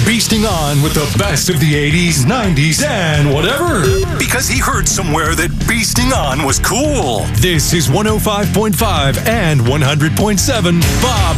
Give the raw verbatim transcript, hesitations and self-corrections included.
beasting on with the best of the eighties, nineties, and whatever. Because he heard somewhere that beasting on was cool. This is one oh five point five and one hundred point seven Bob